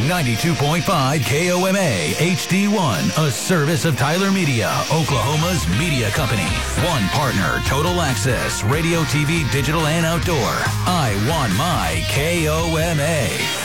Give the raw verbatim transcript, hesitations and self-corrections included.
ninety-two point five K O M A H D one, a service of Tyler Media, Oklahoma's media company. One partner, Total Access, radio, T V, digital, and outdoor. I want my K O M A.